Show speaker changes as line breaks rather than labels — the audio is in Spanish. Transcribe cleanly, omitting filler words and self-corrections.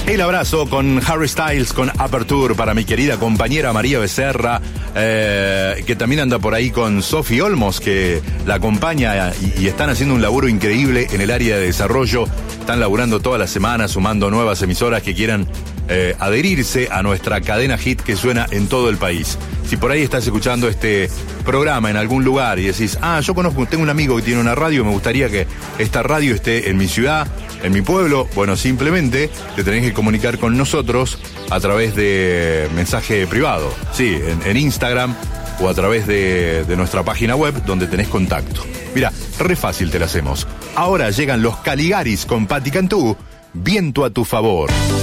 El abrazo con Harry Styles, con Aperture para mi querida compañera María Becerra, que también anda por ahí con Sofi Olmos, que la acompaña y están haciendo un laburo increíble en el área de desarrollo. Están laburando toda la semana, sumando nuevas emisoras que quieran adherirse a nuestra cadena hit que suena en todo el país. Si por ahí estás escuchando este programa en algún lugar y decís, yo conozco, tengo un amigo que tiene una radio, me gustaría que esta radio esté en mi ciudad, en mi pueblo, bueno, simplemente te tenés que comunicar con nosotros a través de mensaje privado, sí, en Instagram o a través de nuestra página web donde tenés contacto. Mira, re fácil te la hacemos. Ahora llegan los Caligaris con Patti Cantú, Viento a tu favor.